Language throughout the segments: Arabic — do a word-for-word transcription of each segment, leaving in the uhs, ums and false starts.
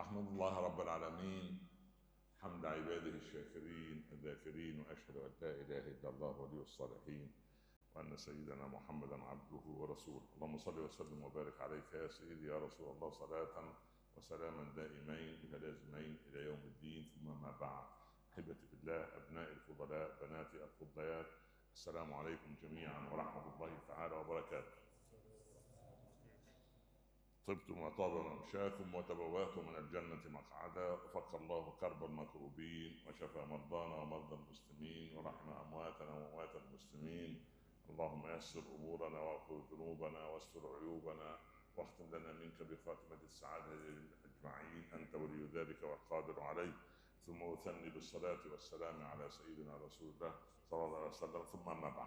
أحمد الله رب العالمين حمد عباده الشاكرين الذاكرين، وأشهد أن لا إله إلا الله ولي الصالحين، وأن سيدنا محمدا عبده ورسوله. اللهم صل وسلم وبارك عليك يا سيدي يا رسول الله، صلاة وسلاما دائمين متلازمين إلى يوم الدين. ثم ما بعد، أحبتي في الله، أبنائي الفضلاء، بناتي الفضليات، السلام عليكم جميعا ورحمة الله تعالى وبركاته. طبتم وطاب ممشاكم وتبوأتم من الجنة مقعدا، وفك الله كرب المكروبين، وشفى مرضانا ومرضى المسلمين، ورحم أمواتنا وأموات المسلمين. اللهم يسر أمورنا واغفر ذنوبنا واستر عيوبنا، واختم لنا منك بخاتمة السعادة أجمعين، أنت ولي ذلك والقادر عليه. ثم أثني بالصلاة والسلام على سيدنا رسول الله صلى الله عليه وسلم. ثم أما بعد،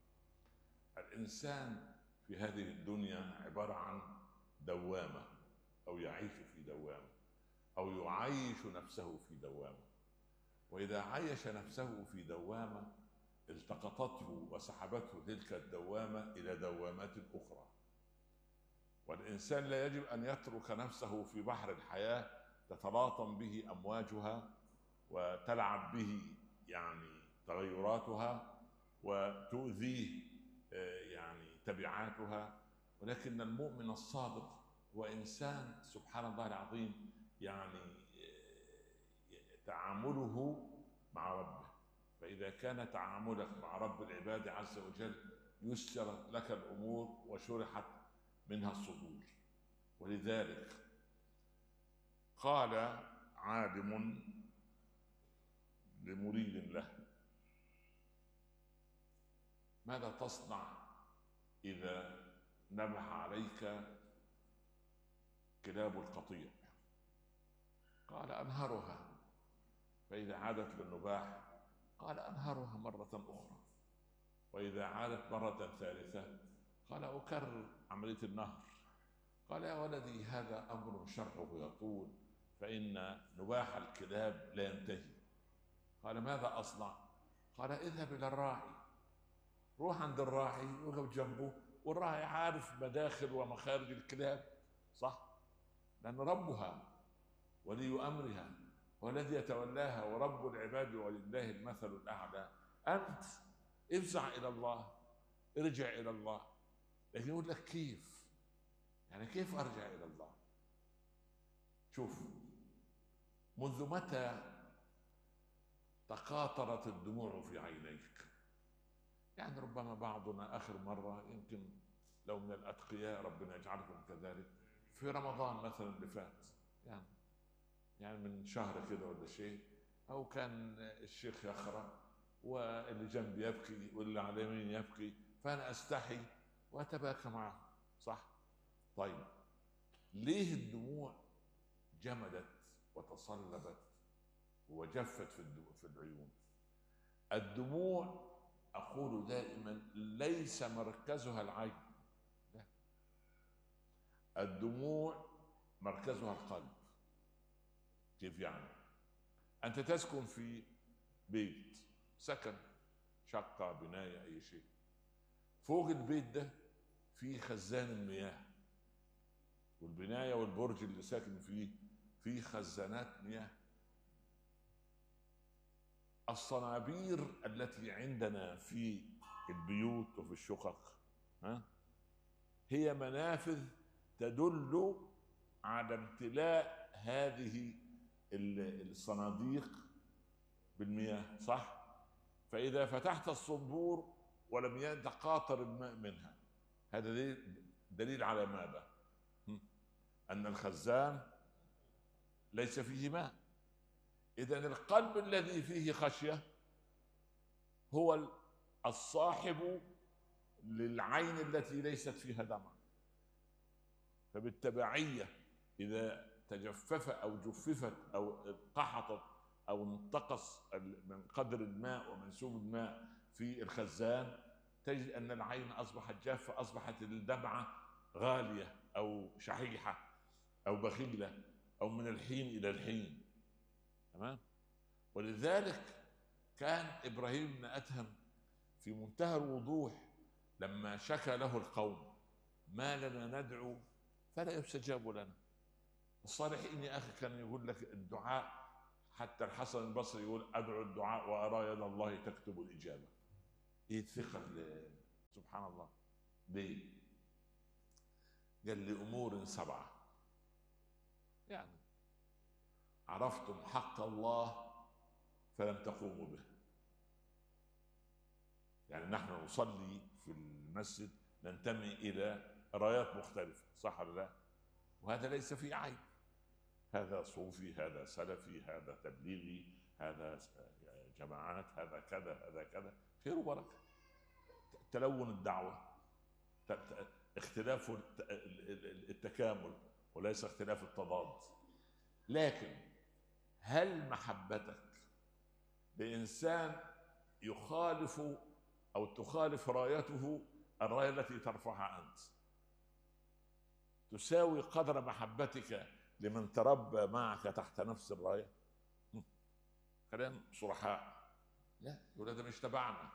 الإنسان في هذه الدنيا عبارة عن دوامة، أو يعيش في دوامة، أو يعيش نفسه في دوامة. وإذا عايش نفسه في دوامة التقطته وسحبته تلك الدوامة إلى دوامات أخرى. والإنسان لا يجب أن يترك نفسه في بحر الحياة تتلاطم به أمواجها وتلعب به يعني تغيراتها وتؤذيه يعني تبعاتها. ولكن المؤمن الصادق هو إنسان سبحان الله العظيم يعني تعامله مع ربه. فإذا كان تعاملك مع رب العباد عز وجل يسر لك الأمور وشرحت منها الصدور. ولذلك قال عالم لمريد له: ماذا تصنع إذا نبح عليك كلاب القطيع؟ قال: أنهرها. فإذا عادت للنباح قال: أنهرها مرة أخرى. وإذا عادت مرة ثالثة قال: أكرر عملية النهر. قال: يا ولدي، هذا أمر شرحه يطول، فإن نباح الكلاب لا ينتهي. قال: ماذا أصنع؟ قال: اذهب إلى الراعي، روح عند الراعي وقف جنبه، والراعي عارف مداخل ومخارج الكلاب، صح؟ لأن ربها ولي أمرها والذي يتولاها ورب العباد ولله المثل الأعلى. أنت افزع إلى الله، ارجع إلى الله. لكن يقول لك كيف؟ يعني كيف أرجع إلى الله؟ شوف، منذ متى تقاطرت الدموع في عينيك؟ يعني ربما بعضنا آخر مرة يمكن لو من الأتقياء ربنا يجعلكم كذلك في رمضان مثلا اللي فات، يعني يعني من شهر كده ولا شيء، أو كان الشيخ يقرأ واللي جنبي يبكي واللي على يمين يبكي، فأنا أستحي وأتباكى معه، صح؟ طيب، ليه الدموع جمدت وتصلبت وجفت في العيون؟ الدموع أقول دائما ليس مركزها العين، لا، الدموع مركزها القلب. كيف يعني؟ أنت تسكن في بيت، سكن، شقة، بناية، أي شيء. فوق البيت ده في خزان المياه، والبناية والبرج اللي ساكن فيه في خزانات مياه. الصنابير التي عندنا في البيوت وفي الشقق ها هي منافذ تدل على امتلاء هذه الصناديق بالمياه، صح؟ فإذا فتحت الصنبور ولم يتقاطر الماء منها، هذا دليل على ماذا؟ أن الخزان ليس فيه ماء. إذن القلب الذي فيه خشية هو الصاحب للعين التي ليست فيها دمع. فبالتبعية إذا تجفف أو جففت أو قحطت أو انتقص من قدر الماء ومنسوب الماء في الخزان، تجد أن العين أصبحت جافة، أصبحت الدمعة غالية أو شحيحة أو بخيلة أو من الحين إلى الحين. تمام؟ ولذلك كان إبراهيم بن أدهم في منتهى الوضوح لما شكى له القوم: ما لنا ندعو فلا يستجاب لنا. الصالحين يا أخي كان يقول لك الدعاء، حتى الحسن البصري يقول أدعو الدعاء وأرى يد الله تكتب الإجابة. إيه الثقة اللي سبحان الله. ليه؟ قال لأمور سبعة، يعني عرفتم حق الله فلم تقوموا به. يعني نحن نصلي في المسجد ننتمي إلى رايات مختلفة، صح ولا لا؟ وهذا ليس فيه عيب، هذا صوفي، هذا سلفي، هذا تبليغي، هذا جماعات، هذا كذا، هذا كذا، خير وبركة. تلون الدعوة، اختلاف التكامل وليس اختلاف التضاد. لكن هل محبتك لإنسان يخالف أو تخالف رايته الراية التي ترفعها أنت تساوي قدر محبتك لمن تربى معك تحت نفس الراية؟ خلينا صرحاء، لا، يقول هذا مش تبعنا.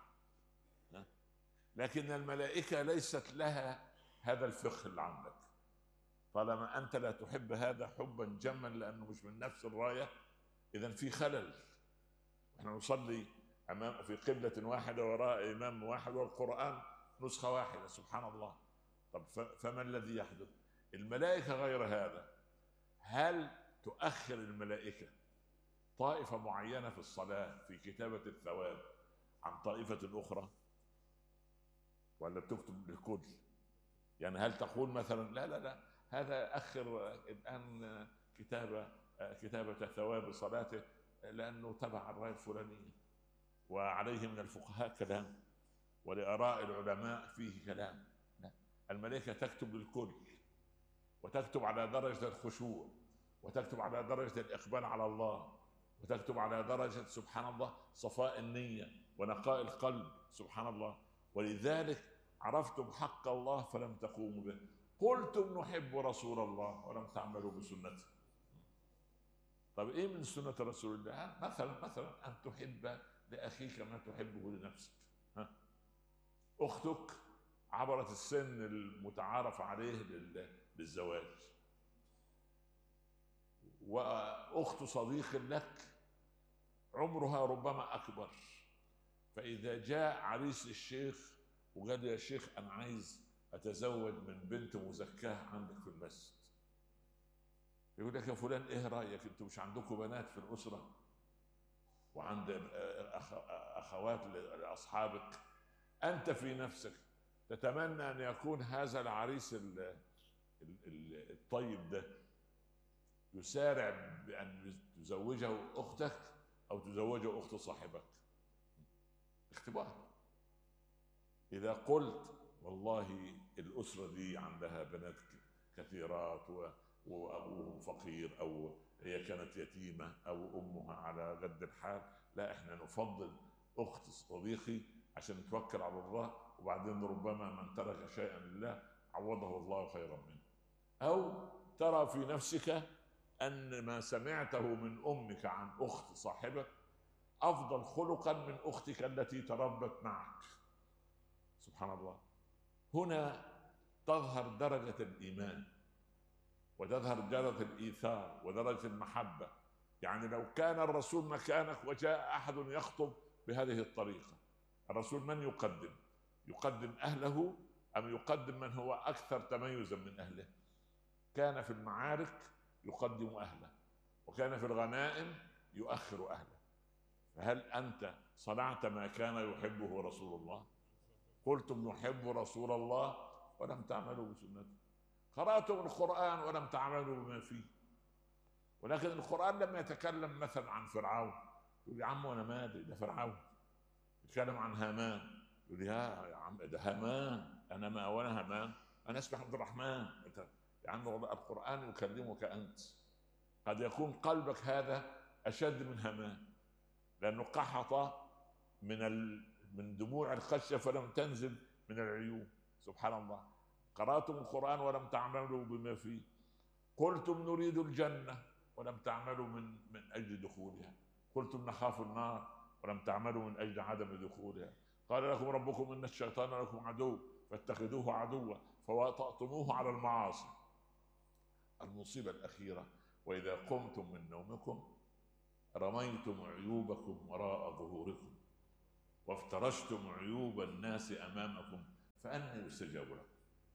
لكن الملائكة ليست لها هذا الفقه اللي عندك. طالما أنت لا تحب هذا حبا جما لأنه مش من نفس الراية، إذن في خلل. نحن نصلي أمام في قبلة واحدة وراء إمام واحد والقرآن نسخة واحدة، سبحان الله. طب فما الذي يحدث؟ الملائكة غير هذا. هل تؤخر الملائكة طائفة معينة في الصلاة في كتابة الثواب عن طائفة أخرى، ولا بتكتب للكل؟ يعني هل تقول مثلا لا لا لا هذا أخر الآن كتابة كتابة ثواب صلاته لأنه تبع الراية الفلانية وعليه من الفقهاء كلام ولآراء العلماء فيه كلام؟ لا، الملائكة تكتب للكل، وتكتب على درجة الخشوع، وتكتب على درجة الإقبال على الله، وتكتب على درجة سبحان الله صفاء النية ونقاء القلب، سبحان الله. ولذلك عرفتم حق الله فلم تقوموا به، قلتم نحب رسول الله ولم تعملوا بسنته. طب ايه من سنة رسول الله؟ مثلا مثلا ان تحب لاخيك ما تحبه لنفسك. ها؟ اختك عبرت السن المتعارف عليه للزواج، واخت صديق لك عمرها ربما اكبر، فاذا جاء عريس الشيخ وقال يا شيخ انا عايز اتزوج من بنت مزكاه عندك في المسجد، يقول لك يا فلان ايه رايك؟ انتوا مش عندكم بنات في الاسره وعند اخوات لاصحابك؟ انت في نفسك تتمنى ان يكون هذا العريس الطيب ده يسارع بان تزوجه اختك او تزوجه اخت صاحبك. اختبار. اذا قلت والله الاسره دي عندها بنات كثيرات وابوهم فقير او هي كانت يتيمه او امها على قد الحال، لا احنا نفضل اخت صديقي عشان نتوكل على الله، وبعدين ربما من ترك شيئا لله عوضه الله خيرا منه. او ترى في نفسك ان ما سمعته من امك عن اخت صاحبك افضل خلقا من اختك التي تربت معك، سبحان الله. هنا تظهر درجة الإيمان وتظهر درجة الإيثار ودرجة المحبة. يعني لو كان الرسول مكانك وجاء أحد يخطب بهذه الطريقة، الرسول من يقدم؟ يقدم أهله أم يقدم من هو أكثر تميزا من أهله؟ كان في المعارك يقدم أهله، وكان في الغنائم يؤخر أهله. فهل أنت صنعت ما كان يحبه رسول الله؟ قلتم نحب رسول الله ولم تعملوا بسنته، قرأتم القرآن ولم تعملوا بما فيه. ولكن القرآن لما يتكلم مثلا عن فرعون يقول يا عم وانا مالي، ده فرعون. يتكلم عن هامان يقول يا عم ده هامان، انا ما وانا هامان، انا اسمي عبد الرحمن. انت يا عم القرآن يكلمك انت. قد يكون قلبك هذا اشد من هامان لانه قحط من ال... من دموع الخشيه فلم تنزل من العيون، سبحان الله. قرأتم القرآن ولم تعملوا بما فيه، قلتم نريد الجنة ولم تعملوا من من أجل دخولها، قلتم نخاف النار ولم تعملوا من أجل عدم دخولها. قال لكم ربكم إن الشيطان لكم عدو فاتخذوه عدوا فوطأتموه على المعاصي. المصيبة الأخيرة وإذا قمتم من نومكم رميتم عيوبكم وراء ظهوركم وافترشتم عيوب الناس أمامكم فأنى يستجاب لكم.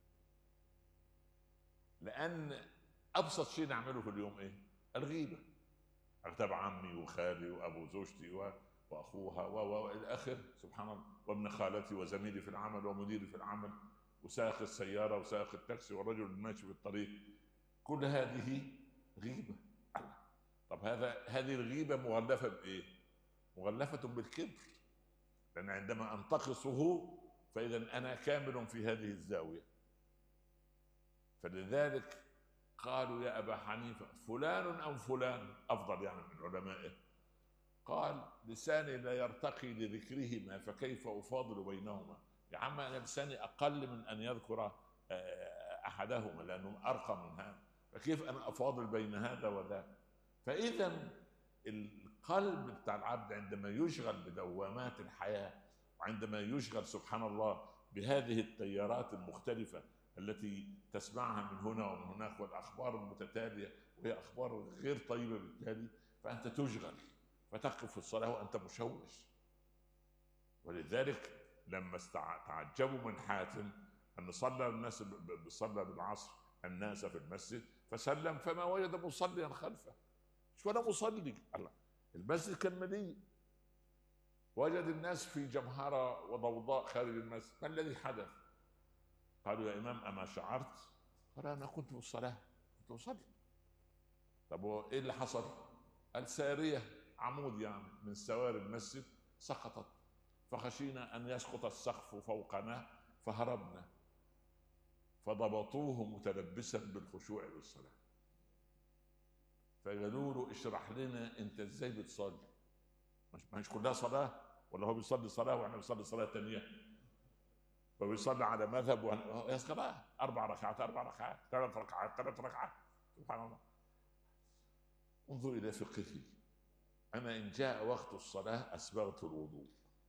لأن أبسط شيء نعمله في اليوم إيه؟ الغيبة. أغتاب عمي وخالي وأبو زوجتي وأخوها وإلى آخر، سبحان الله، وابن خالتي وزميلي في العمل ومديري في العمل وسائق السيارة وسائق التاكسي والرجل الماشي في الطريق، كل هذه غيبة. طب هذا هذه الغيبة مغلفة بإيه؟ مغلفة بالكبر، لأن عندما أنتقصه فإذا أنا كامل في هذه الزاوية. فلذلك قالوا يا أبا حنيفة فلان أو فلان أفضل يعني من علمائه؟ قال لساني لا يرتقي لذكرهما فكيف أفاضل بينهما. يا عم أنا لساني أقل من أن يذكر أحدهما لأنه أرقى من هذا، فكيف أنا أفاضل بين هذا وذاك؟ فإذا القلب بتاع العبد عندما يشغل بدوامات الحياة وعندما يشغل سبحان الله بهذه التيارات المختلفة التي تسمعها من هنا ومن هناك والأخبار المتتالية وهي أخبار غير طيبة بالتالي، فأنت تشغل فتقف في الصلاة وأنت مشوش. ولذلك لما تعجبوا من حاتم أن صلى الناس صلى بالعصر الناس في المسجد فسلم فما وجد مصليا خلفه، مش ولا مصلي، الله المسجد كان مليء، وجد الناس في جمهرة وضوضاء خارج المسجد، ما الذي حدث؟ قالوا يا إمام أما شعرت؟ قال أنا كنت في الصلاة كنت أصلي. طب إيه اللي حصل؟ قال سارية عمود يعني من سواري المسجد سقطت فخشينا أن يسقط السقف فوقنا فهربنا، فضبطوه متلبسا بالخشوع بالصلاة، فقالوا له اشرح لنا انت ازاي بتصلي؟ مش مش كلها صلاه، ولا هو بيصلي صلاه واحنا بنصلي صلاه ثانيه؟ فبيصلي على مذهب يا صلاه اربع ركعات اربع ركعات ثلاث ركعات ثلاث ركعات سبحان الله. انظر الى فقهه، انا ان جاء وقت الصلاه اسبغت الوضوء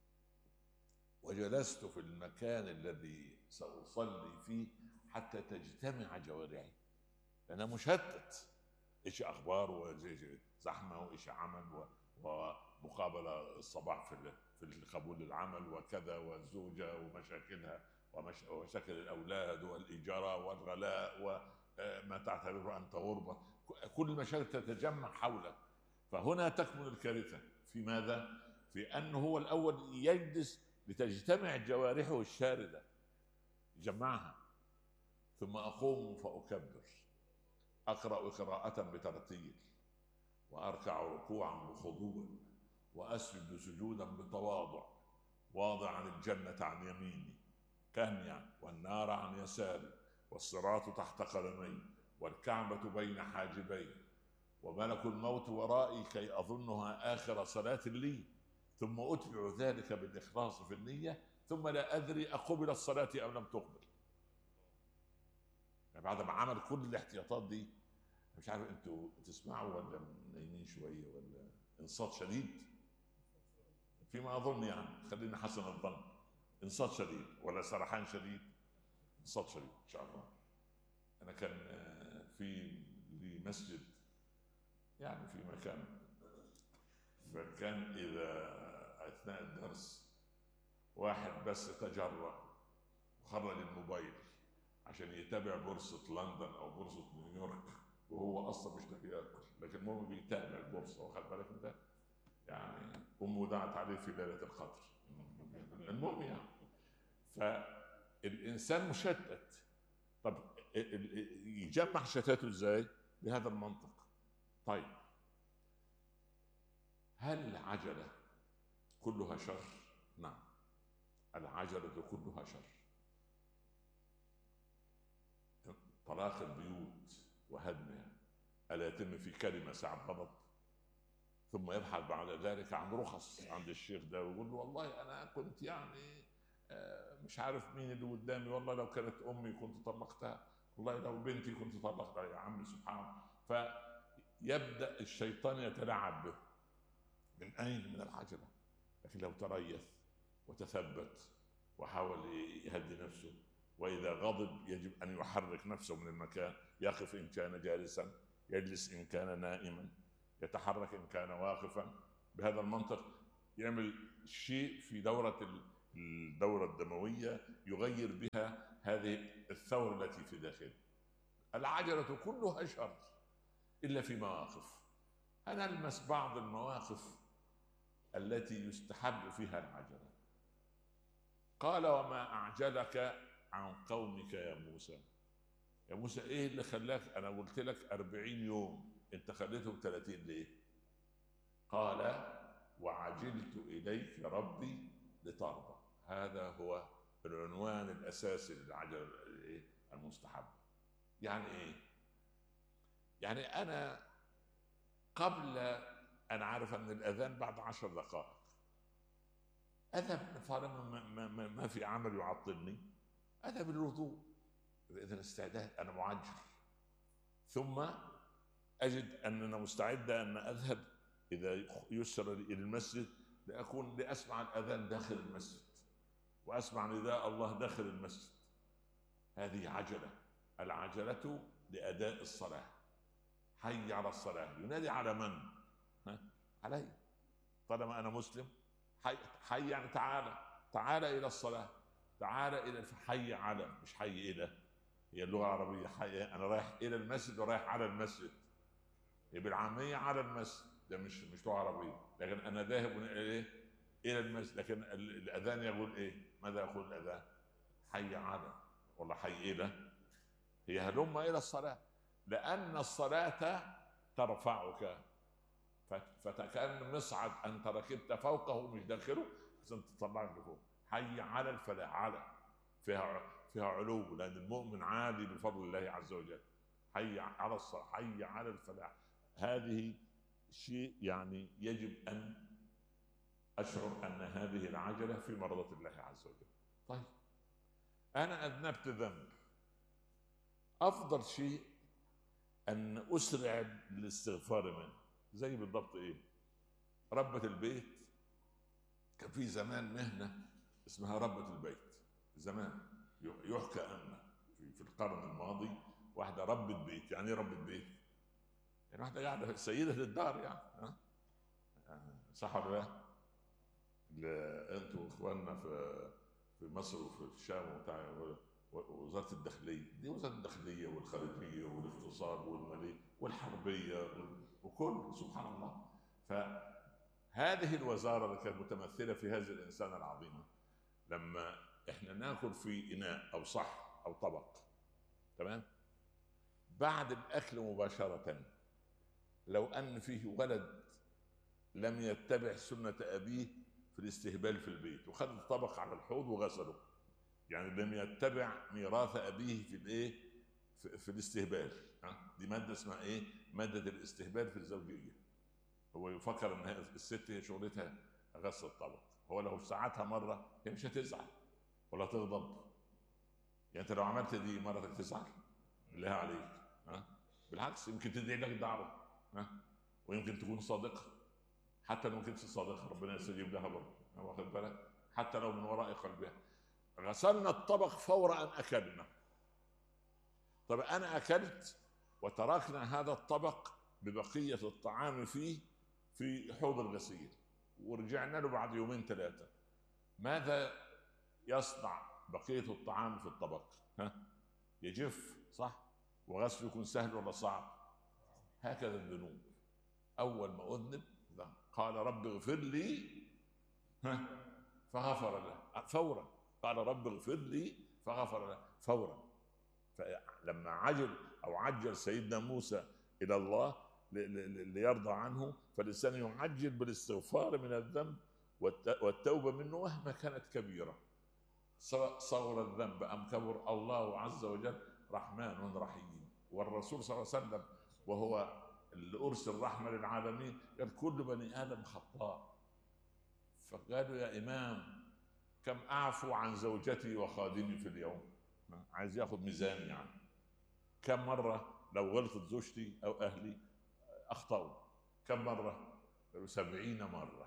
وجلست في المكان الذي ساصلي فيه حتى تجتمع جوارحي، لأنا مشتت، إيش أخبار وإيش زحمة وإيش عمل ومقابلة الصباح في في قبول العمل وكذا والزوجة ومشاكلها ومشاكل الأولاد والإجارة والغلاء وما تعتبره أنت غربة، كل المشاكل تتجمع حولك. فهنا تكمن الكارثة في ماذا؟ في أنه هو الأول يجلس لتجتمع جوارحه الشاردة يجمعها، ثم أقوم فأكبر، أقرأ قراءة بترتيل، وأركع ركوعا بخضوع، وأسجد سجودا بتواضع، واضعا الجنة عن يميني كهنيا والنار عن يساري والصراط تحت قدمي والكعبة بين حاجبي وملك الموت ورائي كي أظنها آخر صلاة لي، ثم أتبع ذلك بالإخلاص في النية، ثم لا أدري أقبل الصلاة أو لم تقبل. يعني بعد ما عمل كل الاحتياطات دي، مش عارف انتوا تسمعوا ولا نايمين شويه ولا انصات شديد؟ فيما اظن يعني، خلينا حسن الظن، انصات شديد ولا سرحان شديد؟ انصات شديد ان شاء الله. انا كان في لي مسجد يعني في مكان، فكان اذا اثناء الدرس واحد بس تجرأ وخرج الموبايل عشان يتابع بورصة لندن أو بورصة نيويورك وهو أصلا مش لاقي ياكل، لكن المهم بيتابع البورصة، واخد بالك من ده؟ يعني أمه دعت عليه في ليلة القدر، المهم يعني. فالإنسان مشتت، طب يجمع شتاته إزاي؟ بهذا المنطق. طيب هل العجلة كلها شر؟ نعم، العجلة كلها شر. طلاق البيوت وهدمها ألا يتم في كلمة ساعة غضب؟ ثم يبحث بعد ذلك عن رخص عند الشيخ ده ويقول له والله أنا كنت يعني مش عارف مين اللي قدامي، والله لو كانت أمي كنت طلقتها، والله لو بنتي كنت طلقتها. يا عم سبحان الله. فيبدأ الشيطان يتلاعب به. من أين؟ من العجلة. لكن لو تريث وتثبت وحاول يهدي نفسه، وإذا غضب يجب أن يحرك نفسه من المكان، يقف إن كان جالسا يجلس إن كان نائما، يتحرك إن كان واقفا. بهذا المنطق يعمل شيء في دورة الدورة الدموية يغير بها هذه الثورة التي في داخله. العجلة كلها شر إلا في مواقف. أنا ألمس بعض المواقف التي يستحب فيها العجلة. قال: وما أعجلك عن قومك يا موسى. يا موسى إيه اللي خلاك؟ أنا قلت لك أربعين يوم، أنت خليتهم ثلاثين ليه؟ قال: وعجلت إليك ربي لترضى. هذا هو العنوان الأساسي للعجلة المستحب. يعني إيه؟ يعني أنا قبل أن أعرف أن الأذان بعد عشر دقائق أذهب، طالما ما, ما, ما في عمل يعطلني، أذهب للوضوء. إذا استعداد، أنا معجل. ثم أجد أننا مستعد أن أذهب إذا يسر إلى المسجد لأكون لأسمع الأذان داخل المسجد، وأسمع نداء الله داخل المسجد. هذه عجلة. العجلة لأداء الصلاة. حي على الصلاة. ينادي على من؟ ها؟ علي. طالما أنا مسلم، حي, حي يعني تعالى، تعالى إلى الصلاة، تعالى إلى. حي على، مش حي إلى. هي اللغة العربية حي، أنا رايح إلى المسجد ورايح على المسجد. هي بالعامية على المسجد، ده مش مش لغة عربية. لكن أنا ذاهب إلى إلى المسجد. لكن الأذان يقول إيه؟ ماذا يقول الأذان؟ حي على والله حي إلى. هي هلم إلى الصلاة، لأن الصلاة ترفعك، فكأن مصعد أنت ركبت فوقه مش داخله عشان تطلعك لفوق. حي على الفلاح. على فيها فيها علو، لأن المؤمن عالي بفضل الله عز وجل. حي على الصلاة، حي على الفلاح. هذه شيء يعني يجب أن أشعر أن هذه العجلة في مرضاة الله عز وجل. طيب أنا أذنبت ذنب، أفضل شيء أن أسرع للاستغفار منه. زي بالضبط إيه؟ ربة البيت. كان في زمان مهنة اسمها ربة البيت. زمان يحكى أن في القرن الماضي واحدة ربة بيت. يعني إيه ربة بيت؟ يعني واحدة قاعدة سيدة الدار يعني. ها؟ صح ولا لا؟ أنتوا إخواننا في في مصر وفي الشام وبتاع وزارة الداخلية، دي وزارة الداخلية والخارجية والاقتصاد والمالية والحربية وكل، سبحان الله. فهذه الوزارة اللي كانت متمثلة في هذه الإنسانة العظيمة، لما إحنا ناكل في إناء أو صح أو طبق، تمام، بعد الأكل مباشرة لو أن فيه ولد لم يتبع سنة أبيه في الاستهبال في البيت وخذ الطبق على الحوض وغسله، يعني لم يتبع ميراث أبيه في الإيه؟ في, في الاستهبال. ها؟ دي مادة اسمها إيه؟ مادة الاستهبال في الزوجية. هو يفكر إن الست هي شغلتها غسل الطبق، هو لو ساعتها مرة هي مش هتزعل ولا تغضب. يعني أنت لو عملت دي مرتك تزعل؟ بالله عليك. ها؟ بالعكس، يمكن تدعي لك دعوة، ها؟ ويمكن تكون صادقة، حتى لو كنت صادقة ربنا يستجيب لها برضه، واخد بالك؟ حتى لو من وراء قلبها. غسلنا الطبق فور أن أكلنا. طب أنا أكلت وتركنا هذا الطبق ببقية الطعام فيه في حوض الغسيل ورجعنا له بعد يومين ثلاثة، ماذا يصنع بقية الطعام في الطبق؟ ها؟ يجف، صح؟ وغسله يكون سهل ولا صعب؟ هكذا الذنوب. أول ما أذنب قال رب اغفر لي فغفر له فورا. قال رب اغفر لي فغفر له فورا. فلما عجل أو عجل سيدنا موسى إلى الله ليرضى عنه، فالإنسان يعجل بالاستغفار من الذنب والتوبة منه مهما كانت كبيرة، صغر الذنب أم كبر، الله عز وجل رحمن رحيم. والرسول صلى الله عليه وسلم وهو اللي أرسل رحمة للعالمين قال كل بني آدم خطاء. فقالوا يا إمام كم أعفو عن زوجتي وخادمي في اليوم؟ عايز ياخد ميزان يعني. كم مرة لو غلطت زوجتي أو أهلي أخطأوا؟ كم مرة؟ قالوا سبعين مرة.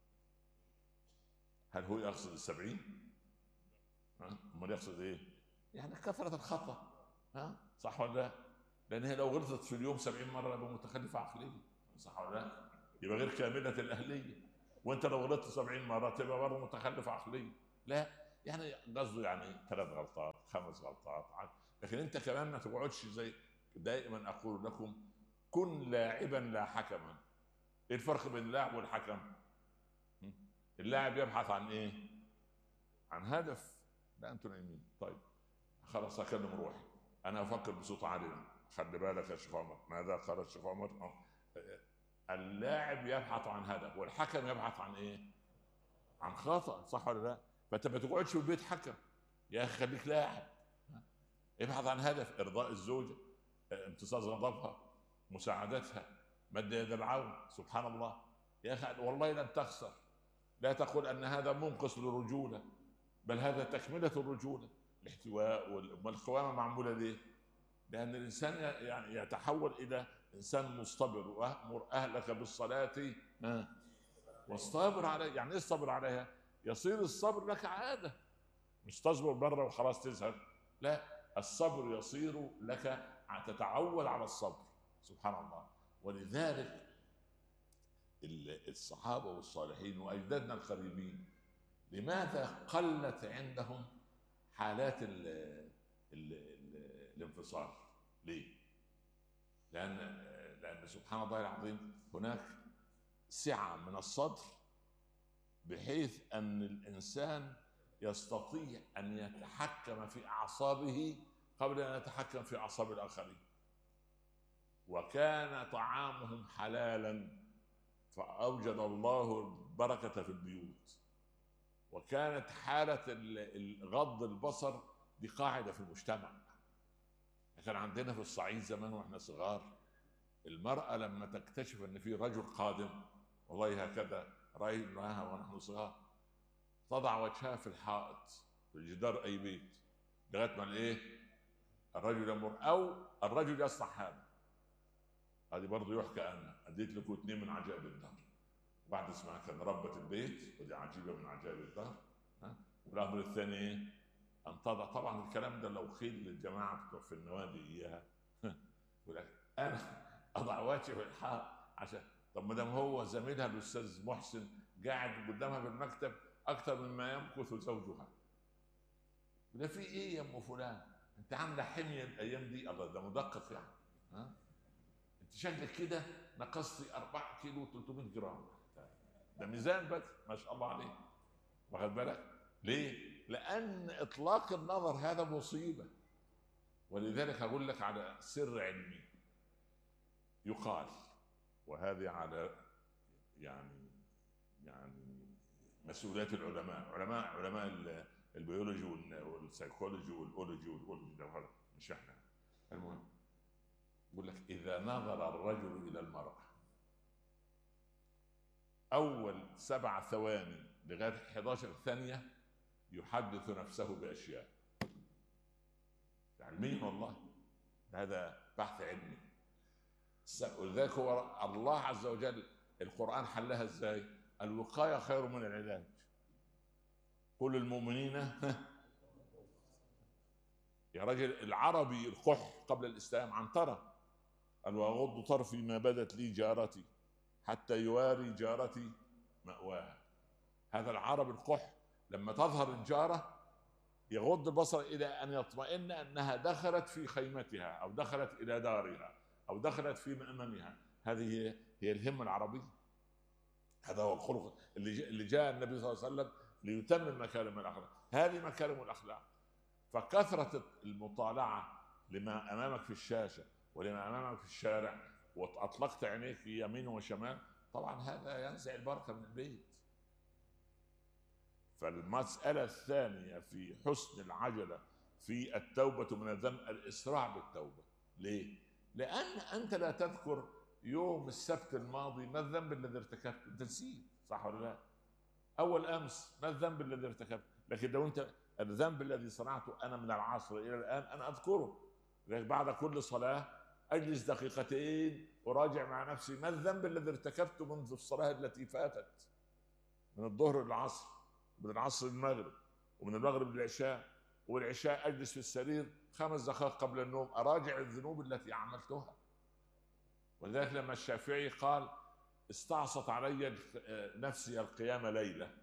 هل هو يقصد السبعين؟ أمال يقصد إيه؟ يعني كثرة الخطأ. ها؟ صح ولا لا؟ لان هي لو غلطت في اليوم سبعين مره يبقى متخلفه عقليه، صح ولا لا؟ يبقى غير كامله الاهليه. وانت لو غلطت سبعين مره تبقى برضه متخلف عقليه. لا، يعني قصده يعني ثلاث غلطات خمس غلطات، لكن انت كمان ما تقعدش. زي دائما اقول لكم كن لاعبا لا حكما. ايه الفرق بين اللاعب والحكم؟ اللاعب يبحث عن ايه؟ عن هدف. لا انتوا نايمين. طيب خلاص اكلم روحي، انا افكر بصوت عالي. خلي بالك يا شيخ عمر، ماذا قال الشيخ عمر؟ اللاعب يبحث عن هدف والحكم يبحث عن ايه؟ عن خطأ، صح ولا لا؟ فانت ما تقعدش في البيت حكم، يا اخي خليك لاعب. ابحث عن هدف: ارضاء الزوجه، امتصاص غضبها، مساعدتها، مد يد العون. سبحان الله يا اخي، والله لن تخسر. لا تقول ان هذا منقص للرجوله، بل هذا تكمله الرجوله. الاحتواء والقوامه معموله ليه؟ لان الانسان يعني يتحول الى انسان مصطبر. وامر اهلك بالصلاه واصطبر عليها. يعني ايه الصبر عليها؟ يصير الصبر لك عاده، مش تصبر بره وخلاص تزهد. لا، الصبر يصير لك، تتعود على الصبر. سبحان الله. ولذلك الصحابه والصالحين واجدادنا القريبين لماذا قلت عندهم حالات ال ال ال الانفصال؟ ليه؟ لان لان سبحان الله العظيم هناك سعه من الصدر بحيث ان الانسان يستطيع ان يتحكم في اعصابه قبل ان يتحكم في اعصاب الاخرين. وكان طعامهم حلالا فاوجد الله البركه في البيوت. وكانت حاله غض البصر دي قاعده في المجتمع. كان عندنا في الصعيد زمان واحنا صغار، المراه لما تكتشف ان في رجل قادم، والله هكذا رايناها ونحن صغار، تضع وجهها في الحائط في جدار اي بيت لغايه ما الايه؟ الرجل يمر او الرجل يصنع هذا. هذه برضه يحكى عنها. اديت لكم اثنين من عجائب الدهر. واحده اسمها كان ربة البيت، ودي عجيبه من عجائب الدهر. ها؟ والامر الثاني ايه؟ ان تضع. طبعا الكلام ده لو خيل للجماعه بتوع في النوادي اياها يقول لك انا اضع وجهي في الحائط عشان. طب ما دام هو زميلها الاستاذ محسن قاعد قدامها في المكتب اكثر مما يمكث زوجها، ده في ايه يا ام فلان؟ انت عامله حميه الايام دي؟ الله، ده مدقق يعني. ها؟ انت شكلك كده نقصتي أربعة كيلو وثلاثمائة جرام. ده ميزان بس ما شاء الله عليه. واخد بالك؟ ليه؟ لان اطلاق النظر هذا مصيبه. ولذلك هقول لك على سر علمي. يقال، وهذه على يعني يعني مسؤوليات العلماء، علماء علماء البيولوجي والسيكولوجي والاولوجي والاولوجي، مش احنا. المهم يقول لك اذا نظر الرجل الى المراه اول سبع ثواني لغايه احد عشر ثانيه يحدث نفسه باشياء علميا، والله هذا بحث علمي. ولذلك هو الله عز وجل القرآن حلها ازاي؟ الوقاية خير من العلاج. كل المؤمنين يا رجل، العربي القح قبل الإسلام عنترة. قال وأغض طرفي ما بدت لي جارتي حتى يواري جارتي مأواها. هذا العربي القح لما تظهر الجارة يغض البصر إلى أن يطمئن أنها دخلت في خيمتها أو دخلت إلى دارها أو دخلت في مأمنها. هذه هي الهمة العربية. هذا هو الخلق اللي جاء النبي صلى الله عليه وسلم ليتمم مكارم الأخلاق. هذه مكارم الأخلاق. فكثرة المطالعة لما أمامك في الشاشة ولما أمامك في الشارع وأطلقت عينيك يمين وشمال، طبعا هذا ينزع البركة من البيت. فالمسألة الثانية في حسن العجلة في التوبة من الذنب الإسراع بالتوبة. ليه؟ لأن أنت لا تذكر يوم السبت الماضي ما الذنب الذي ارتكبته، أنت نسيت، صح ولا لا؟ أول أمس ما الذنب الذي ارتكبته، لكن لو أنت الذنب الذي صنعته أنا من العصر إلى الآن أنا أذكره. بعد كل صلاة أجلس دقيقتين وراجع مع نفسي ما الذنب الذي ارتكبته منذ الصلاة التي فاتت، من الظهر للعصر، من العصر للمغرب، ومن المغرب للعشاء، والعشاء أجلس في السرير خمس دقائق قبل النوم أراجع الذنوب التي عملتها. ولذلك لما الشافعي قال استعصت علي نفسي القيام ليلة،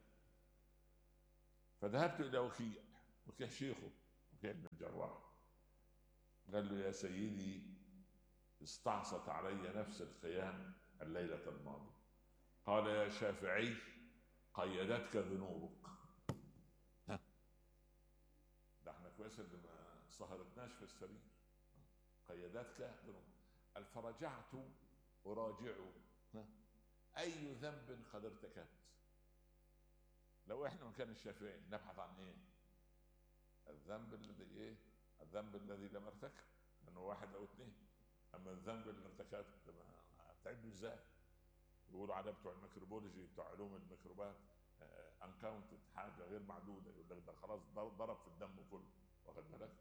فذهبت إلى وكيع، وكيع شيخه وكيع بن الجراح، قال له يا سيدي استعصت علي نفس القيام الليلة الماضية. قال يا شافعي قيدتك ذنوبك. ها، ده احنا كويس اللي ما سهرتناش في السرير. قيدتك ذنوبك. فرجعت أراجع أي ذنب قد ارتكبت. لو احنا مكان الشافعي نبحث عن ايه؟ الذنب الذي ايه؟ الذنب الذي لم ارتكب، لانه واحد او اثنين. اما الذنب اللي ارتكبته هتعده ازاي؟ يقولوا على بتوع الميكروبولوجي، بتوع علوم الميكروبات، انكاونتد، حاجه غير معدوده، يقول لك ده خلاص ضرب في الدم كله، واخد بالك؟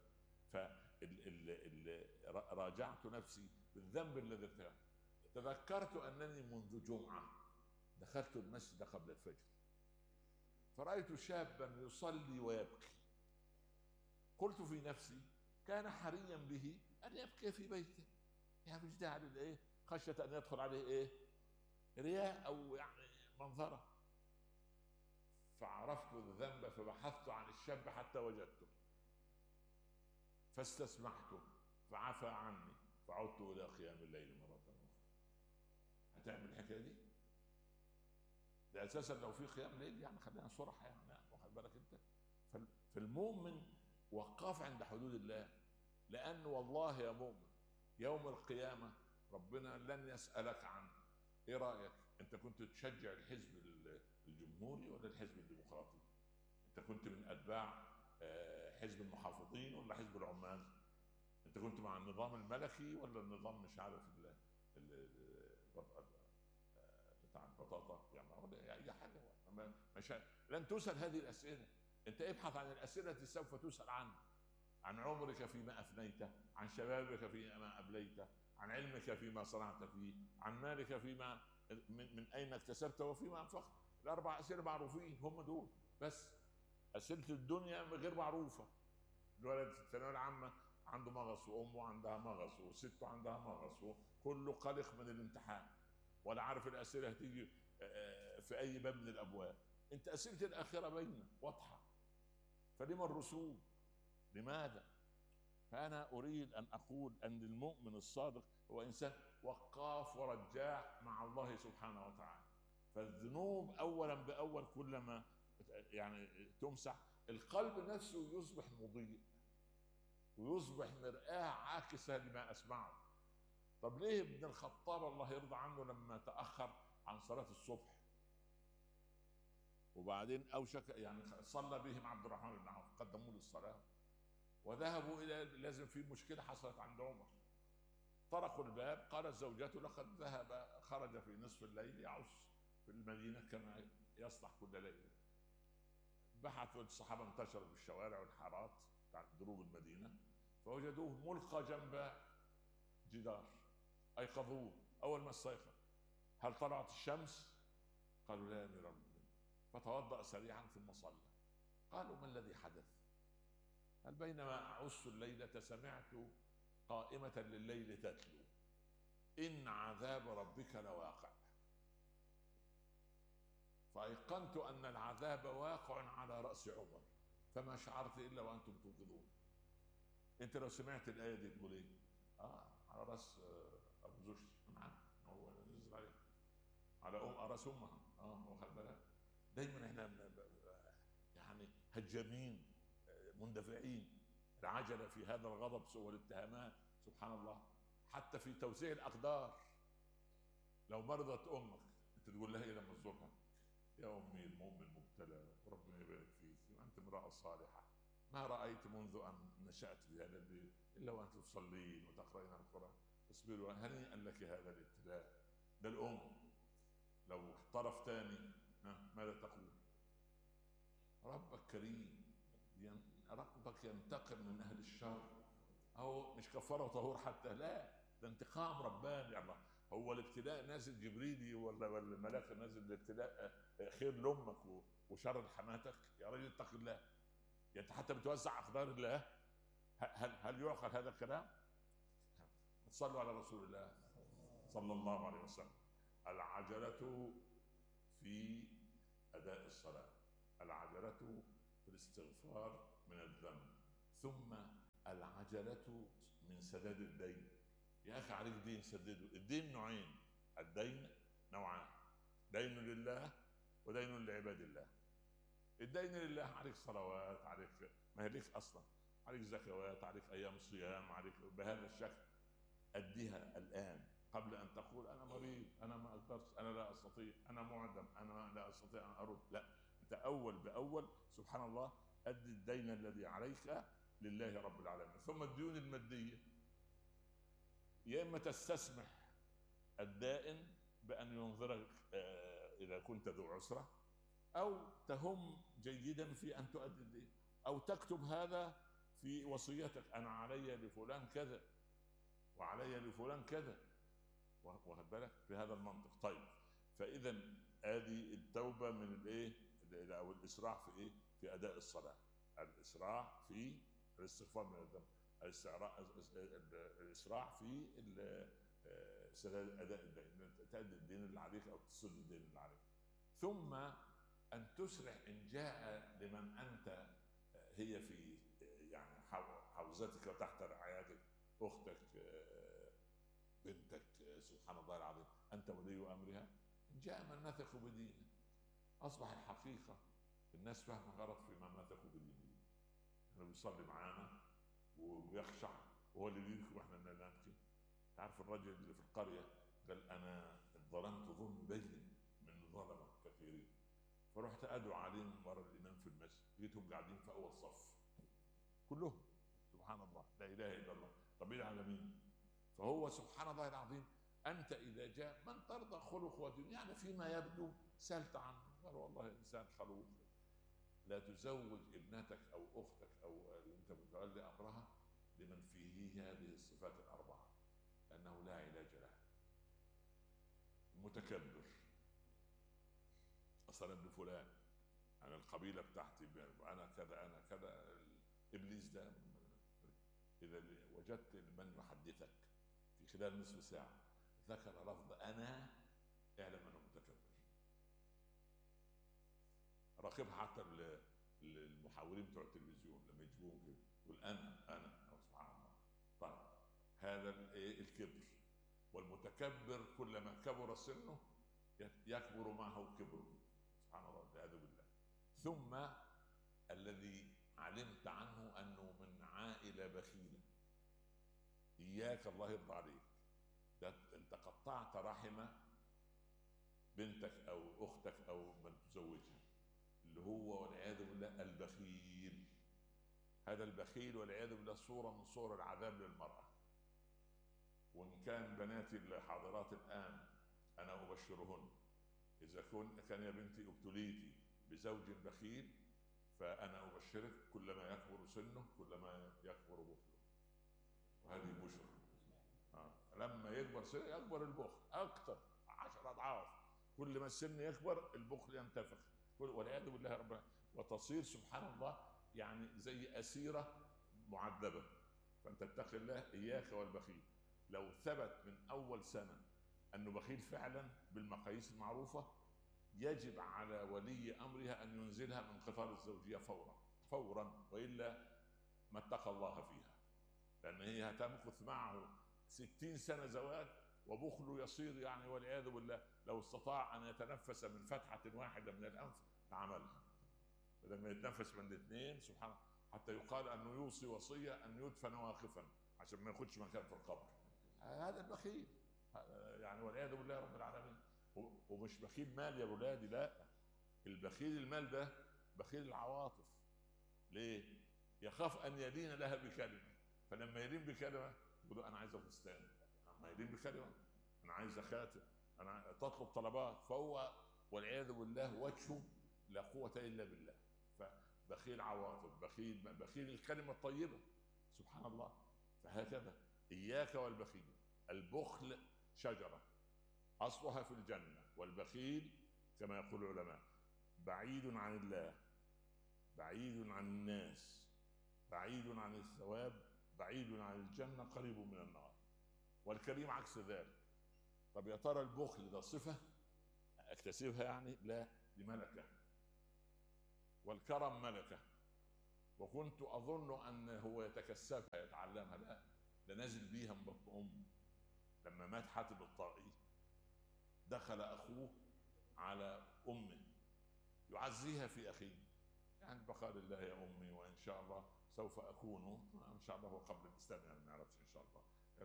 فراجعت نفسي بالذنب الذي ارتكبته. تذكرت انني منذ جمعه دخلت المسجد قبل الفجر، فرأيت شابا يصلي ويبكي. قلت في نفسي كان حريا به أن يبكي في بيته، يعني مش داعي لإيه؟ خشية أن يدخل عليه إيه؟ رياء أو يعني منظرة. فعرفت الذنب فبحثت عن الشاب حتى وجدته، فاستسمحته فعفى عني، فعدت إلى قيام الليل مرة أخرى. هتعمل الحكاية دي؟ ده اساسا لو في قيام ليل، يعني خلينا صراحه، يعني واخد بالك انت؟ فالمؤمن وقاف عند حدود الله، لان والله يا مؤمن يوم القيامه ربنا لن يسالك عن ايه رايك، انت كنت تشجع الحزب الجمهوري ولا الحزب الديمقراطي؟ انت كنت من اتباع حزب المحافظين ولا حزب العمال؟ انت كنت مع النظام الملكي ولا النظام مش عارف بتاع البطاطا، يعني ولا اي حاجه؟ مش لن تسال هذه الاسئله. انت ابحث عن الاسئله التي سوف تسال عنها، عن عمرك فيما افنيته، عن شبابك فيما ابليته، عن علمك فيما صنعت فيه، عن مالك فيما من, من اين اكتسبته وفيما انفقت. الاربع اسئله معروفين، هم دول بس. اسئله الدنيا غير معروفه. الولد في الثانويه العامه عنده مغص، وامه عندها مغص، وسته عندها مغص، وكله قلق من الامتحان، ولا عارف الاسئله هتيجي في اي باب من الابواب. انت اسئله الاخره باينه واضحه، فلما الرسوم؟ لماذا؟ فانا اريد ان اقول ان المؤمن الصادق هو انسان وقاف ورجاع مع الله سبحانه وتعالى. فالذنوب اولا باول كلما يعني تمسح، القلب نفسه يصبح مضيء، ويصبح مرآة عاكسة لما اسمعه. طب ليه ابن الخطاب الله يرضى عنه لما تأخر عن صلاة الصبح وبعدين أوشك، يعني صلى بهم عبد الرحمن بن عوف، قدموا له الصلاة وذهبوا إلى، لازم في مشكلة حصلت عند عمر، طرقوا الباب، قالت زوجته لقد ذهب خرج في نصف الليل يعص في المدينة كما يصلح كل ليلة. بحثوا الصحابة، انتشروا في الشوارع والحارات بتاعت دروب المدينة، فوجدوه ملقى جنب جدار، ايقظوه. اول ما استيقظ هل طلعت الشمس؟ قالوا لا يا امير المؤمنين. فتوضأ سريعا ثم صلى. قالوا ما الذي حدث؟ قال بينما اعص الليله سمعت قائمه لليل تتلو ان عذاب ربك لواقع، فايقنت ان العذاب واقع على راس عمر، فما شعرت الا وانتم توقظون. انت لو سمعت الايه دي تقول ايه؟ اه على راس ابو زوجتي معاه، هو نزل عليه على ام راس امها، اه واخد بالك؟ دايما احنا يعني هجامين مندفعين، العجله في هذا الغضب والاتهامات، سبحان الله. حتى في توزيع الاقدار، لو مرضت امك انت تقول لها ايه لما تزورها؟ يا امي المؤمن مبتلى وربنا يبارك فيك، وانت امراه صالحه، ما رايت منذ ان نشات في هذا البيت الا وانت تصلين وتقرأين القران، اصبروا هنيئا لك هذا الابتلاء. ده الام. لو طرف ثاني ماذا تقول؟ ربك كريم، ربك ينتقم من اهل الشر، او مش كفاره وطهور حتى، لا ده انتقام رباني. الله، هو الابتلاء نازل جبريلي ولا ولا الملاك نازل الابتلاء خير لامك وشر لحماتك؟ يا راجل اتق الله، انت حتى بتوزع اقدار الله. هل هل يعقل هذا الكلام؟ صلوا على رسول الله صلى الله عليه وسلم. العجلة في أداء الصلاة، العجلة في الاستغفار من الذنب، ثم العجلة من سداد الدين. يا أخي عليك دين سدده. الدين نوعين، الدين نوعان، دين لله ودين لعباد الله. الدين لله عليك صلوات، عليك ما هي ليك أصلا، عليك زكوات، عليك أيام صيام، عليك بهذا الشكل. أديها الآن قبل أن تقول أنا مريض، أنا ما أقدرش، أنا لا أستطيع، أنا معدم، أنا لا أستطيع أن أرد. لا، أنت أول بأول سبحان الله أدي الدين الذي عليك لله رب العالمين. ثم الديون المادية، يا إما تستسمح الدائن بأن ينظرك إذا كنت ذو عسرة، أو تهم جيدا في أن تؤدي الدين، أو تكتب هذا في وصيتك، أنا علي لفلان كذا وعلي لفلان كذا، واخد بالك في هذا المنطق. طيب، فإذا هذه التوبة من الإيه أو الإسراع في إيه؟ في أداء الصلاة، الإسراع في الاستغفار من الذنب، الإسراع في سداد أداء الدين، تأدي الدين اللي عليك أو تسد الدين اللي عليك. ثم أن تسرع إن جاء لمن أنت هي في يعني حوزتك وتحت رعايتك، أختك، بنتك، سبحان الله العظيم، أنت ولي أمرها. إن جاء من نثق بدينه، أصبح الحقيقة الناس فاهمة غلط في من نثق بدينه، إنه بيصلي معانا وبيخشع وهو اللي بيبكي وإحنا اللي نبكي. تعرف الرجل اللي في القرية قال أنا ظلمت ظلم بين من ظلمة كثيرين، فرحت أدعو عليهم ورا الإمام في المسجد، لقيتهم قاعدين في أول صف كلهم، سبحان الله لا إله إلا الله رب العالمين. فهو سبحان الله العظيم، أنت إذا جاء من ترضى خلق ودين، يعني فيما يبدو سألت عنه، قال والله إنسان خلوق. لا تزوج ابنتك أو أختك أو أنت متولي أمرها لمن فيه هذه الصفات الأربعة، لأنه لا علاج له. المتكبر، أصلا ابن فلان، أنا القبيلة بتاعتي أنا كذا أنا كذا. إبليس ده إذا وجدت من يحدثك في خلال نصف ساعة ذكر لفظ أنا، اعلم أنه متكبر. راقبها حتى المحاورين بتوع التلفزيون لما يجيبوهم كده يقول أنا أنا سبحان الله. طيب، هذا الكبر. والمتكبر كلما كبر سنه يكبر معه كبره، سبحان الله والعياذ بالله. ثم الذي علمت عنه أنه من عائلة بخيلة، إياك الله يرضى عليك، أنت قطعت رحم بنتك أو أختك أو من تزوجها، اللي هو والعياذ بالله البخيل. هذا البخيل والعياذ بالله صورة من صور العذاب للمرأة. وإن كان بناتي الحاضرات الآن أنا أبشرهن، إذا كان يا بنتي ابتليتي بزوج بخيل فأنا أبشرك، كلما يكبر سنه كلما يكبر بخله، وهذه بشرى. آه. لما يكبر سنه يكبر البخل أكثر عشر أضعاف، كل ما السن يكبر البخل ينتفخ والعياذ بالله رب العالمين، وتصير سبحان الله يعني زي أسيرة معذبة. فأنت اتق الله، إياك والبخيل. لو ثبت من أول سنة أنه بخيل فعلا بالمقاييس المعروفة، يجب على ولي أمرها أن ينزلها من قطار الزوجية فورا فورا، وإلا ما اتقى الله فيها، لأن هي هتمكث معه ستين سنة زواج وبخله يصير يعني والعياذ بالله. لو استطاع أن يتنفس من فتحة واحدة من الأنف لعملها، بدل ما يتنفس من الاثنين سبحان الله، حتى يقال أنه يوصي وصية أن يدفن واقفا عشان ما ياخدش مكان في القبر. هذا البخيل يعني والعياذ بالله رب العالمين. ومش بخيل مال يا ولادي، لا، البخيل المال ده بخيل العواطف. ليه؟ يخاف أن يلين لها بكلمة، فلما يلين بكلمة يقول أنا عايز فستان، ما يلين بكلمة أنا عايز خاتم، أنا تطلب طلبات، فهو والعياذ بالله وجهه لا قوة إلا بالله. فبخيل عواطف، بخيل بخيل الكلمة الطيبة، سبحان الله. فهكذا إياك والبخيل. البخل شجرة أصلها في الجنة، والبخيل كما يقول العلماء بعيد عن الله، بعيد عن الناس، بعيد عن الثواب، بعيد عن الجنة، قريب من النار. والكريم عكس ذلك. طب يا ترى البخل ده صفة اكتسبها يعني؟ لا، دي ملكة. والكرم ملكة، وكنت أظن أن هو يتكسبها يتعلمها. لا، ده نازل بيها من بطن أمه. لما مات حاتم الطائي دخل أخوه على أمه يعزيها في أخيه، يعني بقاء لله يا أمي وإن شاء الله سوف أكون، إن شاء الله هو قبل الإسلام يعني ما يعرفش إن شاء الله،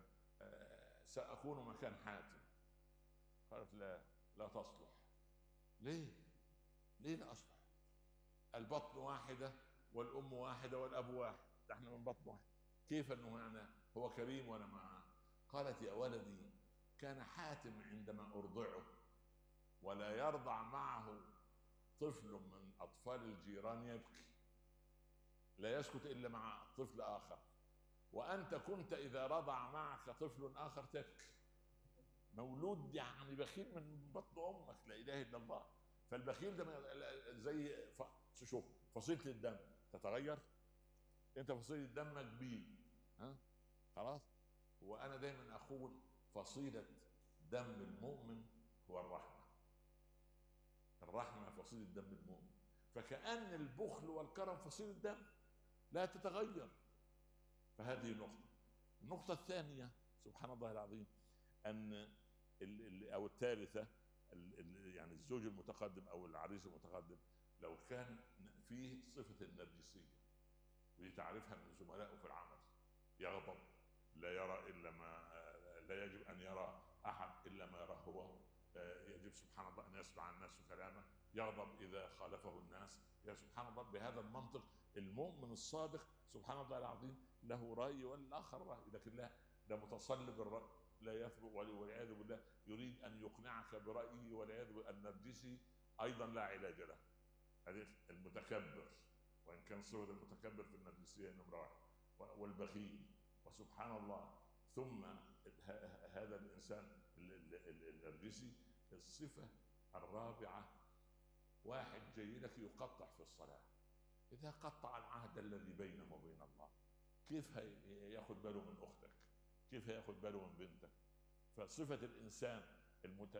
آه سأكون مكان حاتم. قالت لا، لا تصلح. ليه؟ ليه لا أصلح؟ البطن واحدة والأم واحدة والأب واحد، احنا من بطن واحد، كيف أنه يعني هو كريم وأنا معه؟ قالت يا ولدي، كان حاتم عندما أرضعه ولا يرضع معه طفل من أطفال الجيران يبكي، لا يسكت إلا مع طفل آخر، وأنت كنت إذا رضع معك طفل آخر تبكي. مولود يعني بخيل من بطن أمك، لا إله إلا الله. فالبخيل ده زي ف... شوف فصيلة الدم تتغير، أنت فصيلة دمك بي، ها خلاص. وأنا دايما أقول فصيلة دم المؤمن هو الرحمة. الرحمة فصيلة دم المؤمن. فكأن البخل والكرم فصيلة دم لا تتغير. فهذه نقطة. النقطة الثانية سبحان الله العظيم أن ال ال أو الثالثة ال ال يعني الزوج المتقدم أو العريس المتقدم لو كان فيه صفة النرجسية، ودي تعرفها من زملائه في العمل، يغضب، لا يرى إلا ما لا يجب أن يرى أحد إلا ما يراه هو، يجب سبحان الله أن يسمع الناس كلامه، يغضب إذا خالفه الناس. يا سبحان الله، بهذا المنطق المؤمن الصادق سبحان الله العظيم له رأي والآخر رأي، لكن لا، ده متصلب الرأي لا يثبت، والعياذ بالله يريد أن يقنعك برأيه، والعياذ بالله النرجسي أيضا لا علاج له. هذه المتكبر، وإن كان صفة المتكبر في النرجسية نمرة واحد، والبخيل، وسبحان الله. ثم هذا الإنسان النرجسي الصفة الرابعة، واحد جاي لك يقطع في الصلاة. إذا قطع العهد الذي بينه وبين الله، كيف ياخذ باله من أختك؟ كيف ياخذ باله من بنتك؟ فصفة الإنسان المت...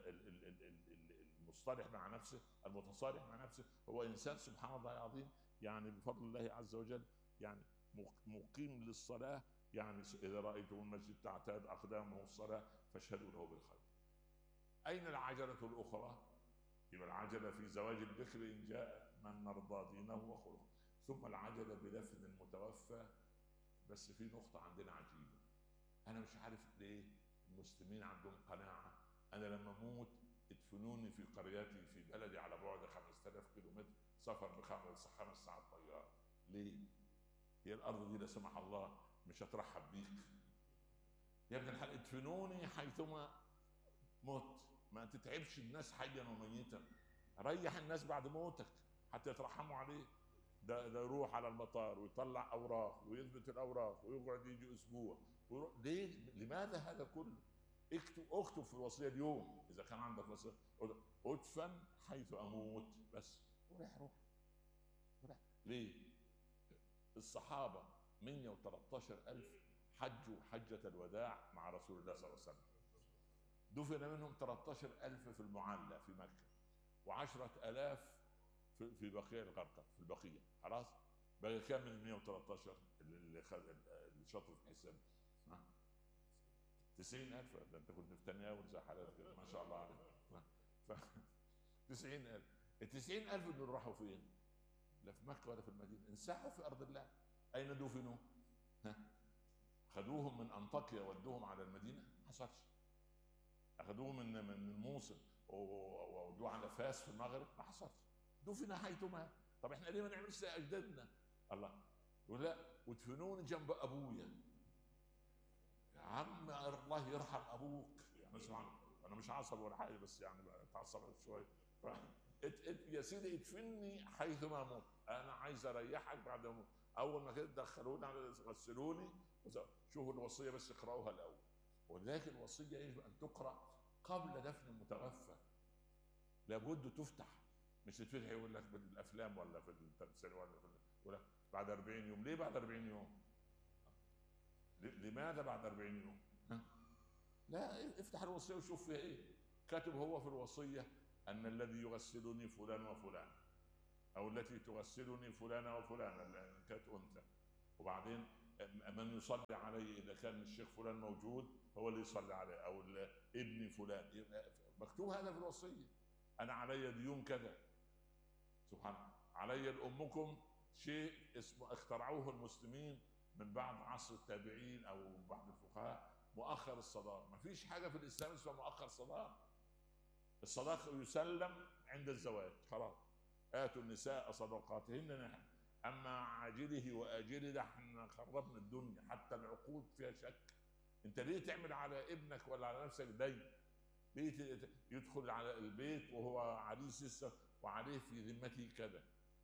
المصطلح مع نفسه، المتصالح مع نفسه، هو إنسان سبحان الله العظيم يعني بفضل الله عز وجل يعني مقيم للصلاة. يعني إذا رأيتم المسجد تعتاد أقدامه الصلاة فاشهدوا له بالخير. أين العجلة الأخرى؟ يبقى العجلة في زواج البكر إن جاء من نرضى دينه وخلقه، ثم العجلة بدفن المتوفى. بس في نقطة عندنا عجيبة، أنا مش عارف ليه المسلمين عندهم قناعة أنا لما أموت ادفنوني في قريتي في بلدي على بعد خمسة آلاف كيلو متر سفر بخمس خمس ساعات طيارة. ليه؟ هي الأرض دي لا سمح الله مش هترحب بيك يا ابن الحلال؟ ادفنوني حيثما مت، ما تتعبش الناس حيا وميتا، ريح الناس بعد موتك حتى يترحموا عليه. ده ده يروح على المطار ويطلع اوراق ويثبت الاوراق ويقعد يجي اسبوع ويروح. ليه؟ لماذا هذا كله؟ اكتب اكتب في الوصيه اليوم اذا كان عندك وصيه، ادفن حيث اموت بس، وريح روح وريح. ليه؟ الصحابه مئة وثلاثة عشر ألف حجوا حجه الوداع مع رسول الله صلى الله عليه وسلم، دفن منهم ثلاثة عشر ألف في المعلى في مكه، وعشرة آلاف في في بقيع الغرقد في البقيه. خلاص بقى كام من مئة وثلاثة عشر اللي خد اللي شطوا في حساب؟ تسعين ألف. ده انت كنت في تناول زي حالات كده ما شاء الله عليك. ف تسعين ألف. ال تسعين ألف دول راحوا فين؟ لا في مكه ولا في المدينه، انسحوا في ارض الله. اين دفنوا؟ ها؟ خذوهم من انطاكيا ودوهم على المدينه؟ ما حصلش. اخذوهم من من الموصل وودوه على فاس في المغرب؟ ما حصلش. دفن حيثما. طب احنا ليه ما نعملش زي اجدادنا؟ الله يقول لا ودفنوني جنب ابويا. يا عم الله يرحم ابوك يعني، اسمع انا مش عصب ولا حاجه بس يعني اتعصبت شويه. ف... ات... ات... يا سيدي ادفني حيثما اموت، انا عايز اريحك بعد ما اموت. اول ما كده دخلوني على غسلوني. شوفوا الوصيه بس اقراوها الاول. ولذلك الوصيه يجب ان تقرا قبل دفن المتوفى، لابد تفتح، مش تتفتح يقول لك بالافلام ولا في التمثيل ولا في ولا بعد أربعين يوم. ليه بعد أربعين يوم؟ لماذا بعد أربعين يوم؟ لا، افتح الوصية وشوف فيها ايه. كاتب هو في الوصية ان الذي يغسلني فلان وفلان، او التي تغسلني فلان وفلان، كانت انثى. وبعدين من يصلي علي اذا كان الشيخ فلان موجود هو اللي يصلي عليه، او ابني فلان. مكتوب هذا في الوصية. انا علي ديون كذا، سبحان الله. علي لامكم شيء اسمه اخترعوه المسلمين من بعد عصر التابعين او بعض الفقهاء، مؤخر الصداق. ما فيش حاجه في الاسلام اسمها مؤخر صداق. الصداق يسلم عند الزواج، خلاص. اتوا النساء صدقاتهن نحن. اما عاجله واجله ده احنا خربنا الدنيا، حتى العقود فيها شك. انت ليه تعمل على ابنك ولا على نفسك دين؟ ليه يدخل على البيت وهو عريس لسه وعليه في ذمته كذا؟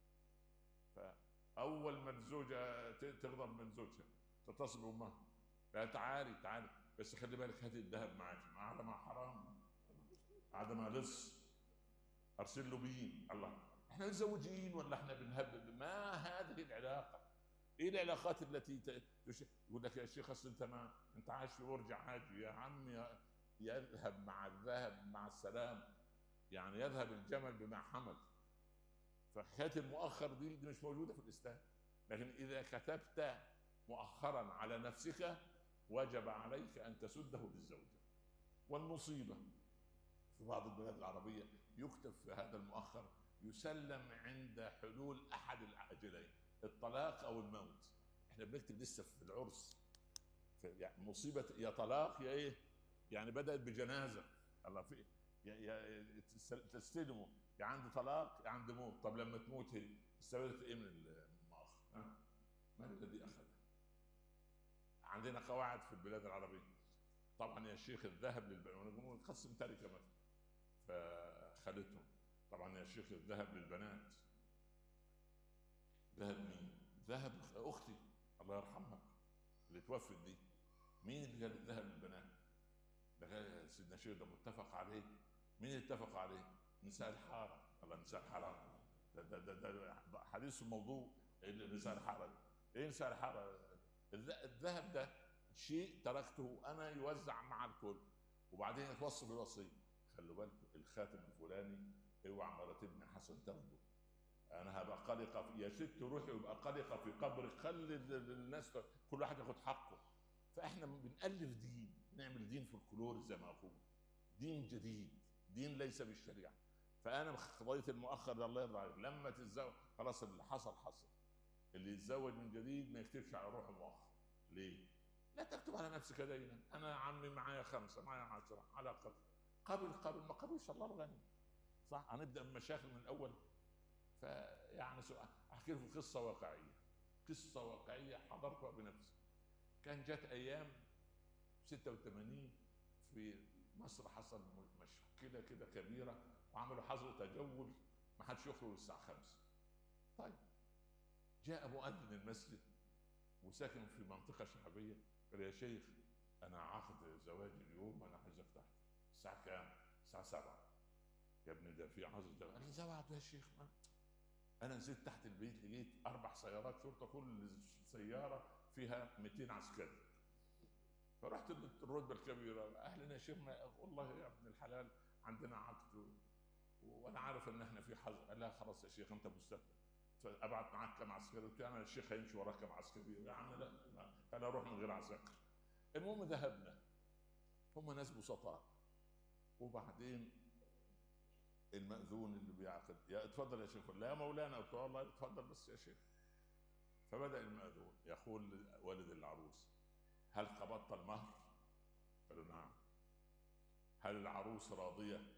فاول ما الزوجه تغضب من زوجها تتصل بامها، لا تعالي تعالي بس خلي بالك هاتي الذهب معاك. قاعده مع حرام، قاعده مع لص، ارسل له بين. الله، احنا متزوجين ولا احنا بنهبب؟ ما هذه العلاقه؟ ايه العلاقات التي تش... يقول لك يا شيخ اصل انت ما انت عايش في برج عاجي. يا عم يا... يذهب مع الذهب مع السلام، يعني يذهب الجمل بما حمل. فحكايه المؤخر دي, دي مش موجوده في الاسلام. لكن اذا كتبت مؤخرا على نفسك وجب عليك ان تسده للزوجه. والمصيبه في بعض البلاد العربيه يكتب في هذا المؤخر يسلم عند حلول احد الاجلين، الطلاق او الموت. احنا بنكتب لسه في العرس، في يعني مصيبه، يا طلاق يا ايه، يعني بدات بجنازه. الله، في يا يا تستلموا، يا عند طلاق يا عند موت. طب لما تموت هي استفادت ايه من المؤخر؟ ها؟ من الذي اخذ؟ عندنا قواعد في البلاد العربيه. طبعا يا شيخ الذهب للبنات نقسم تركه مثلا، فخلتهم. طبعا يا شيخ الذهب للبنات. ذهب مين؟ ذهب اختي الله يرحمها اللي توفت دي. مين اللي قال الذهب للبنات؟ ده سيدنا شيخ، ده متفق عليه. مين اللي اتفق عليه؟ نساء الحاره. الله، نساء الحاره ده ده ده, ده حديث الموضوع. نساء الحاره ايه؟ نساء الحاره الذهب ده شيء تركته انا يوزع مع الكل، وبعدين يتوصل بالوصيه. خلوا بالكم الخاتم الفلاني اوعى مرات ابن حسن تاخده، انا هبقى قلقه يا ست روحي ويبقى قلقه في قبرك. خلي الناس كل واحد ياخد حقه. فاحنا بنالف دين، نعمل دين فولكلور زي ما اقول، دين جديد، دين ليس بالشريعه. فانا قضيه المؤخر ده الله يرضى عليك، لما تتزوج خلاص اللي حصل حصل. اللي يتزوج من جديد ما يكتبش على روحه مؤخر. ليه؟ لا تكتب على نفسك دينا. انا عمي معايا خمسه، معايا عشره، على قدر. قبل قبل ما قبلش الله الغني. صح؟ هنبدا بمشاكل من الاول. فيعني احكي لكم قصه واقعيه، قصه واقعيه حضرتها بنفسي. كان جت ايام ستة وثمانين في مصر حصل مشكله كده كبيره، وعملوا حظر تجول، ما حدش يخرج الساعه خمسة. طيب جاء مؤذن المسجد وساكن في منطقه شعبيه، قال يا شيخ انا عقد زواجي اليوم وانا عايز افتح. الساعه كام؟ الساعه سبعة. يا ابني ده في عذر زواج. قال لي زواج يا شيخ. انا نزلت تحت البيت لقيت اربع سيارات شرطه، كل سياره فيها مئتين عسكري. فرحت الرتبه الكبيره، اهلا يا شيخ، والله يا ابن الحلال عندنا عقد وانا عارف ان احنا في حظر. قال لا خلاص يا شيخ انت مستثنى، فابعت معاك كم عسكري. قلت انا الشيخ هيمشي وراك كم عسكري؟ يا عم لا لا انا اروح من غير عساكر. المهم ذهبنا، هم ناس بسطاء. وبعدين المأذون اللي بيعقد، يا اتفضل يا شيخ. لا يا مولانا. قلت والله اتفضل بس يا شيخ. فبدأ المأذون يقول والد العروس هل قبضت المهر؟ قالوا نعم. هل العروس راضية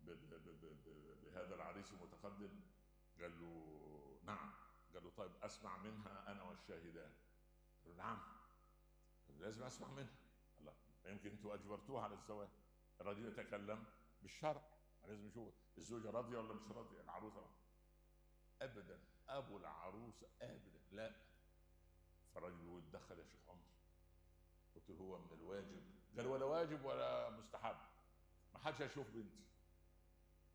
بهذا العريس المتقدم؟ قال له نعم. قال له طيب اسمع منها انا والشاهدان. قال له نعم. قال لازم اسمع منها. الله، يمكن انتوا اجبرتوها على الزواج. الرجل يتكلم بالشرع، لازم يشوف الزوجه راضيه ولا مش راضيه، العروسه. ابدا ابو العروسه ابدا لا. فالرجل يتدخل يا شيخ عمر. قلت له هو من الواجب؟ قال ولا واجب ولا مستحب، ما حدش هيشوف بنتي.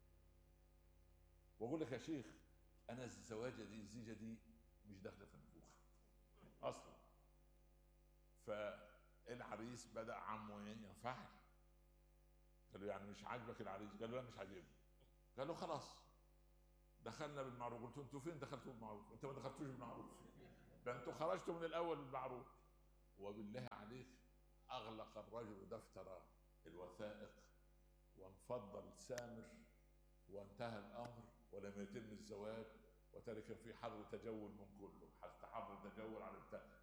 واقول لك يا شيخ انا الزواجه دي الزيجه دي مش داخله في النفوخ. اصلا. فالعريس بدأ عمه ايه ينفعل، قال له يعني مش عاجبك العريس؟ قال له لا مش عاجبني. قال له خلاص دخلنا بالمعروف. قلت انتوا فين دخلتوا بالمعروف؟ انت ما دخلتوش بالمعروف، ده انتوا خرجتوا من الاول بالمعروف. وبالله عليك اغلق الرجل دفتر الوثائق وانفض السامر وانتهى الامر ولم يتم الزواج، وترك في حظر تجول من كله، حتى حظر تجول على